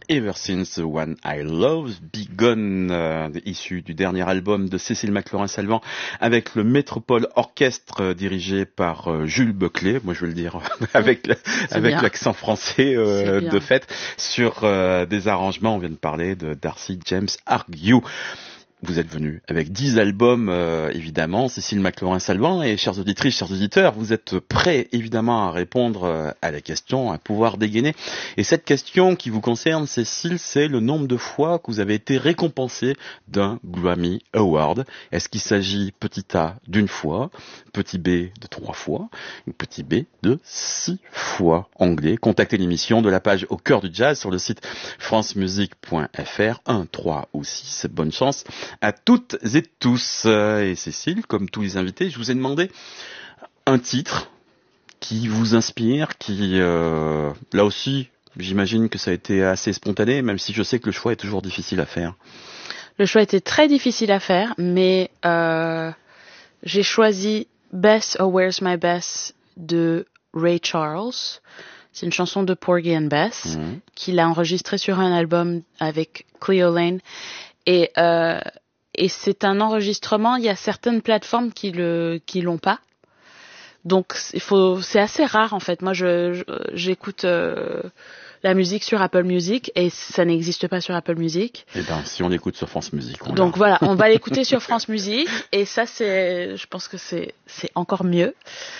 Ever Since the One I Love Begun, issu du dernier album de Cécile McLorin-Salvant avec le Métropole Orchestre dirigé par Jules Buckley, moi je veux le dire avec l'accent français de fait, sur des arrangements, on vient de parler de Darcy James Argue. Vous êtes venu avec 10 albums, évidemment, Cécile McLorin-Salvant, et chères auditrices, chers auditeurs, vous êtes prêts, évidemment, à répondre à la question, à pouvoir dégainer. Et cette question qui vous concerne, Cécile, c'est le nombre de fois que vous avez été récompensée d'un Grammy Award. Est-ce qu'il s'agit, petit A, d'une fois, petit B, de 3 fois, ou petit B, de 6 fois? Anglais, contactez l'émission de la page Au cœur du jazz sur le site francemusique.fr, 1, 3 ou 6, bonne chance à toutes et tous. Et Cécile, comme tous les invités, je vous ai demandé un titre qui vous inspire, qui, là aussi, j'imagine que ça a été assez spontané, même si je sais que le choix est toujours difficile à faire. Le choix était très difficile à faire, mais j'ai choisi Bess, Oh Where's My Bess de Ray Charles. C'est une chanson de Porgy and Bess qu'il a enregistrée sur un album avec Cleo Lane. Et c'est un enregistrement, il y a certaines plateformes qui l'ont pas. Donc c'est assez rare en fait. Moi j'écoute la musique sur Apple Music et ça n'existe pas sur Apple Music. Eh ben si on l'écoute sur France Musique, donc voilà, on va l'écouter sur France Musique et ça je pense que c'est encore mieux.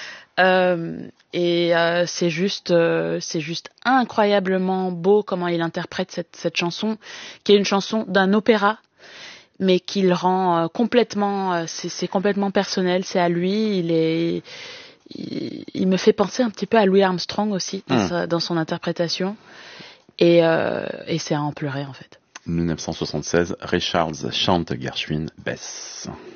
C'est juste incroyablement beau comment il interprète cette chanson, qui est une chanson d'un opéra, mais qu'il rend complètement, c'est complètement personnel, c'est à lui. Il me fait penser un petit peu à Louis Armstrong aussi dans son interprétation, et c'est à en pleurer en fait. 1976, Ray Charles chante Gershwin Bess.